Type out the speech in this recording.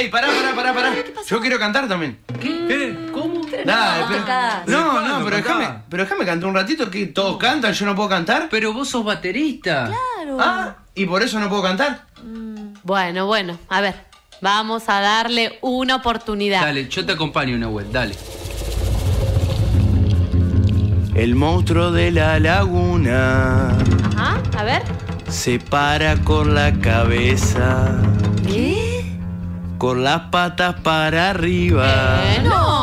¡Ey! Pará. Yo quiero cantar también. ¿Qué? ¿Cómo? Nada, no, pero déjame cantar un ratito, que todos cantan, yo no puedo cantar. Pero vos sos baterista. Claro. Ah, ¿y por eso no puedo cantar? Bueno, a ver, vamos a darle una oportunidad. Dale, yo te acompaño, Nahuel, dale. El monstruo de la laguna Ajá, a ver. se para con la cabeza, ¿Qué? con las patas para arriba. No.